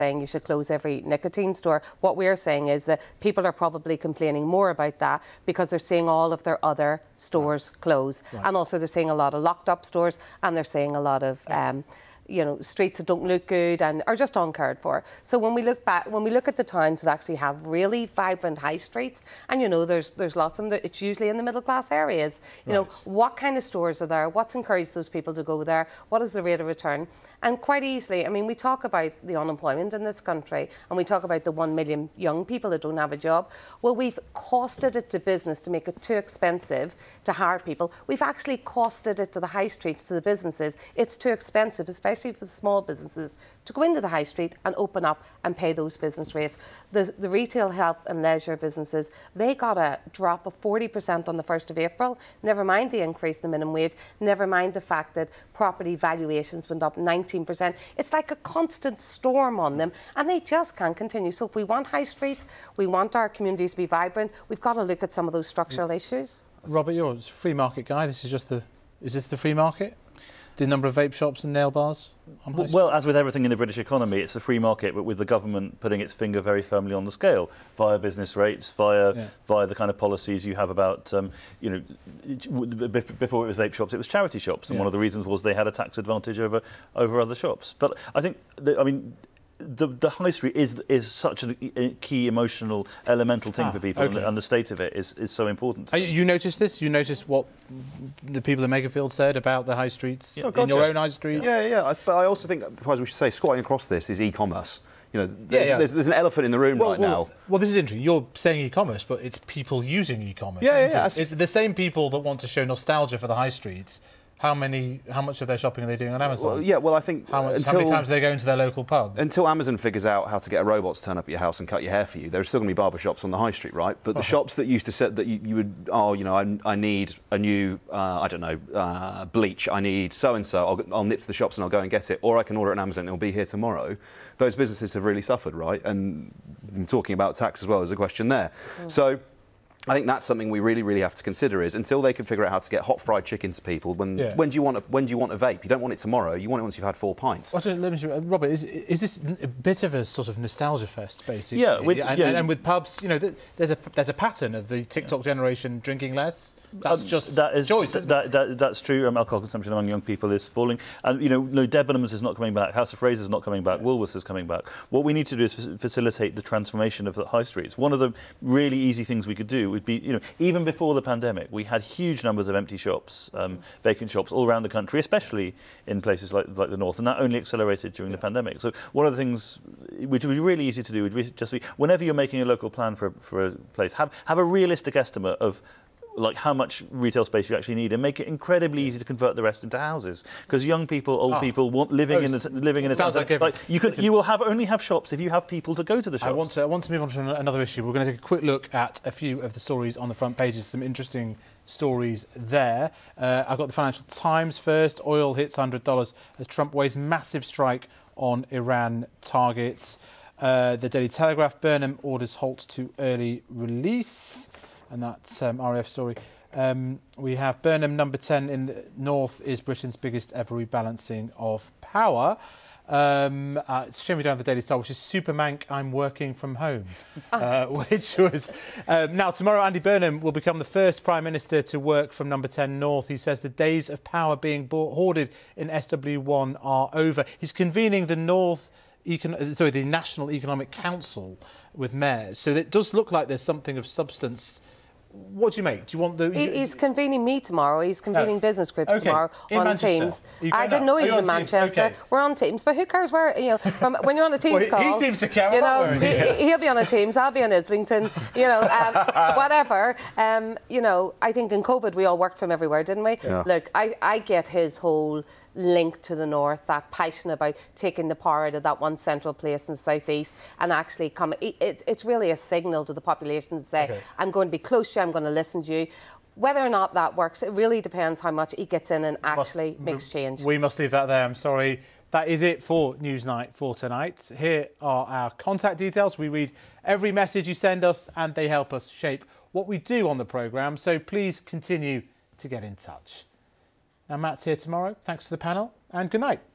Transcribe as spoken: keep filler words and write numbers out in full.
saying you should close every nicotine store. What we're saying is that people are probably complaining more about that because they're seeing all of their other stores close. Right. And also they're seeing a lot of locked up stores, and they're seeing a lot of um, you know, streets that don't look good and are just uncared for. So when we look back, when we look at the towns that actually have really vibrant high streets, and you know, there's there's lots of them, that it's usually in the middle class areas. You right. know, what kind of stores are there? What's encouraged those people to go there? What is the rate of return? And quite easily, I mean, we talk about the unemployment in this country, and we talk about the one million young people that don't have a job. Well, we've costed it to business to make it too expensive to hire people. We've actually costed it to the high streets, to the businesses. It's too expensive, especially for the small businesses, to go into the high street and open up and pay those business rates. The, the retail, health and leisure businesses, they got a drop of forty percent on the first of April, never mind the increase in the minimum wage, never mind the fact that property valuations went up nineteen percent. It's like a constant storm on them, and they just can't continue. So if we want high streets, we want our communities to be vibrant, we've got to look at some of those structural yeah. issues. Robert, you're a free market guy. This is just the, is this the free market? The number of vape shops and nail bars? Well, well, as with everything in the British economy, it's a free market, but with the government putting its finger very firmly on the scale via business rates, via yeah. via the kind of policies you have about, um, you know, before it was vape shops, it was charity shops, and yeah. one of the reasons was they had a tax advantage over over other shops. But I think, that, I mean. The, the high street is is such a, a key emotional, elemental thing ah, for people, okay. and, and the state of it is, is so important. Uh, you noticed this? You noticed what the people in Makerfield said about the high streets, oh, in gotcha. your own high streets? Yeah, yeah. I, but I also think, as we should say, squatting across this is e-commerce. You know, there's, yeah, yeah. There's, there's an elephant in the room well, right well, now. Well, this is interesting. You're saying e-commerce, but it's people using e-commerce. Yeah, yeah, yeah. It? It's the same people that want to show nostalgia for the high streets. How many? How much of their shopping are they doing on Amazon? Well, yeah, well, I think how, much, until, how many times are they going to their local pub? Until Amazon figures out how to get a robot to turn up at your house and cut your hair for you, there's still going to be barber shops on the high street, right? But the okay. shops that used to set that you, you would, oh, you know, I, I need a new, uh, I don't know, uh, bleach. I need so and so. I'll, I'll nip to the shops and I'll go and get it, or I can order it on Amazon and it'll be here tomorrow. Those businesses have really suffered, right? And talking about tax as well, there's a question there. Mm. So. I think that's something we really, really have to consider is until they can figure out how to get hot fried chicken to people. When yeah. when do you want a, when do you want a vape? You don't want it tomorrow. You want it once you've had four pints. Well, let me, Robert, is is this a bit of a sort of nostalgia fest, basically? Yeah, with, and, yeah. and, and with pubs, you know, there's a there's a pattern of the TikTok generation drinking less. That's um, just that is, choice. Th that, that, that's true. Um, alcohol consumption among young people is falling, and you know, no, Debenhams is not coming back. House of Fraser is not coming back. Yeah. Woolworths is coming back. What we need to do is facilitate the transformation of the high streets. One of the really easy things we could do would be, you know, even before the pandemic, we had huge numbers of empty shops, um, vacant shops all around the country, especially in places like like the north, and that only accelerated during yeah. the pandemic. So one of the things which would be really easy to do would be just be whenever you're making a local plan for for a place, have have a realistic estimate of like how much retail space you actually need, and make it incredibly easy to convert the rest into houses. Because young people, old oh. people, want living oh, in a living in a sounds town. like, like you could, you will have only have shops if you have people to go to the shops. I want to I want to move on to another issue. We're going to take a quick look at a few of the stories on the front pages. Some interesting stories there. Uh, I've got the Financial Times first. Oil hits one hundred dollars as Trump weighs massive strike on Iran targets. Uh, the Daily Telegraph, Burnham orders halt to early release. And that's um, R A F story. Um, we have Burnham, number ten in the north, is Britain's biggest ever rebalancing of power. Um, uh, it's a shame we don't have the Daily Star, which is Supermank, I'm working from home, uh, which was... Um, now, tomorrow, Andy Burnham will become the first Prime Minister to work from number ten north. He says the days of power being bought, hoarded in S W one are over. He's convening the North... Econ sorry, the National Economic Council with mayors. So it does look like there's something of substance. What do you make? Do you want the... He, he's convening me tomorrow. He's convening no. business groups okay. tomorrow in on Manchester. Teams. I didn't know he was in Manchester. Okay. We're on Teams, but who cares where, you know, from, when you're on a Teams well, call... He seems to care you a lot. know, he, he'll be on a Teams, I'll be on Islington, you know, um, whatever. Um, you know, I think in COVID we all worked from everywhere, didn't we? Yeah. Look, I, I get his whole... link to the north, that passion about taking the power out of that one central place in the southeast and actually come. It's, it's really a signal to the population to say, okay. I'm going to be close to you, I'm going to listen to you. Whether or not that works, it really depends how much he gets in and actually must, makes change. We must leave that there, I'm sorry. That is it for Newsnight for tonight. Here are our contact details. We read every message you send us and they help us shape what we do on the programme, so please continue to get in touch. Now, Matt's here tomorrow. Thanks to the panel and good night.